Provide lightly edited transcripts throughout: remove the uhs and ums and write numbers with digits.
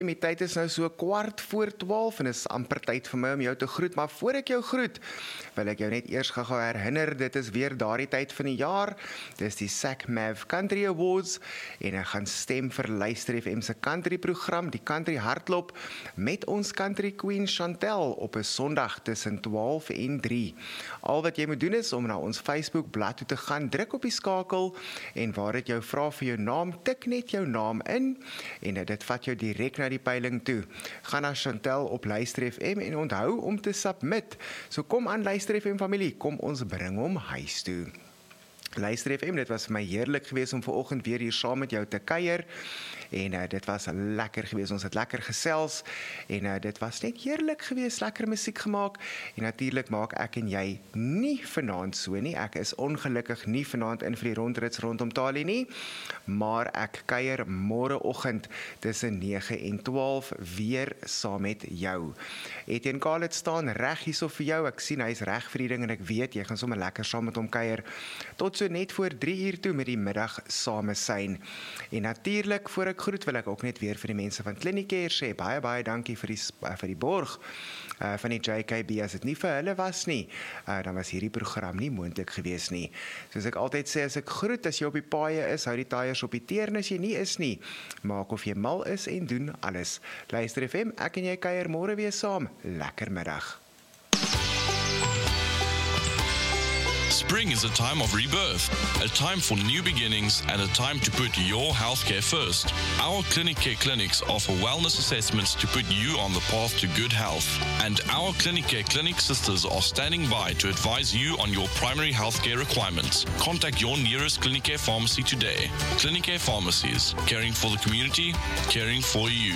Die tyd is nou so 12:15 en is amper tyd vir my om jou te groet, maar voor ek jou groet, wil ek jou net eers gou herinner, dit is weer daardie tyd van die jaar, dis die SACMAV Country Awards, en ek gaan stem vir Luister FM se country program, die Country Hardloop, met ons country queen Chantel, op 'n Sondag tussen 12 en 3. Al wat jy moet doen is om na ons Facebook bladsy toe te gaan, druk op die skakel, en waar dit jou vra vir jou naam, tik net jou naam in, en dit vat jou direk na die peiling toe. Gaan na Chantel op Luister FM en onthou om te submit. So kom aan Luister FM familie, kom ons bring hom huis toe. Luister FM, dit was vir my heerlik geweest om vanoggend weer hier saam met jou te kuier, en dit was lekker geweest, ons het lekker gesels, en dit was net heerlik geweest, lekker musiek gemaak, en natuurlik maak ek en jy nie vanaand so nie, ek is ongelukkig nie vanaand in vir die rondrits rondom Talie nie, maar ek kuier môreoggend tussen 9 en 12 weer saam met jou. Etienne Khalid staan reg hierso vir jou, ek sien hy is reg vir die ding, en ek weet, jy gaan sommer lekker saam met hom kuier, tot so net voor 3 uur toe met die middag samesyn. En natuurlik, voor ek groet, wil ek ook net weer vir die mense van Clinicare sê, baie dankie vir die borg van die JKB, as dit nie vir hulle was nie, dan was hierdie program nie moontlik gewees nie. Soos ek altyd sê, as ek groet, as jy op die paaie is, hou die tyres op die teer, as jy nie is nie, maak of jy mal is en doen alles. Luister FM, ek en jy kuier môre weer saam, lekker middag. Spring is a time of rebirth, a time for new beginnings, and a time to put your healthcare first. Our Clinicare clinics offer wellness assessments to put you on the path to good health. And our Clinicare clinic sisters are standing by to advise you on your primary healthcare requirements. Contact your nearest Clinicare pharmacy today. Clinicare pharmacies, caring for the community, caring for you.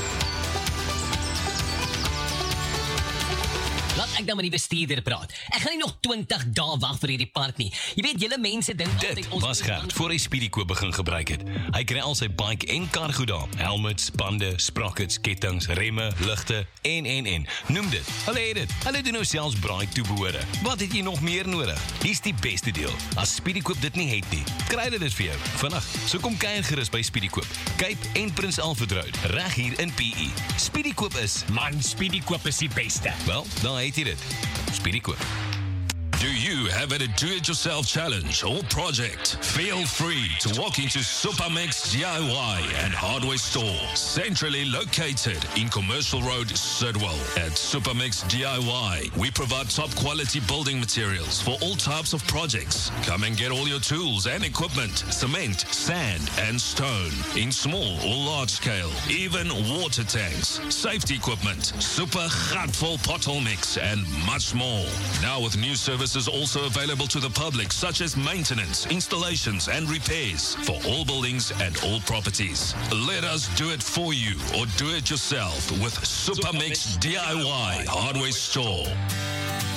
Laat ek dan met die bestuurder praat. Ek gaan nie nog 20 dae wag vir hierdie park nie. Jy weet, julle mense dink altyd Dit was Gert voor hy Speedykoop begin gebruik het. Hy kry al sy bike en kar goed daar. Helmets, bande, sprockets, kettings, remme, ligte en. Noem dit. Hulle het dit. Hulle doen nou selfs braai toebehore. Wat het jy nog meer nodig? Hier's die beste deel. As Speedykoop dit nie het nie, kry hulle dit vir jou. Vandag, so kom kuier gerus by Speedykoop. Cape en Prins Alfred Road, reg hier in PE. Speedykoop is, Man, Speedykoop is die beste. wel, dan het jy dit. Speedykoop. Do you have a do-it-yourself challenge or project? Feel free to walk into Supermix DIY and Hardware Store, centrally located in Commercial Road, Sidwell. At Supermix DIY, we provide top-quality building materials for all types of projects. Come and get all your tools and equipment, cement, sand, and stone, in small or large scale, even water tanks, safety equipment, super gatvol pothole mix, and much more. Now with new services also available to the public, such as maintenance, installations, and repairs for all buildings and all properties. Let us do it for you or do it yourself with Supermix DIY Hardware Store.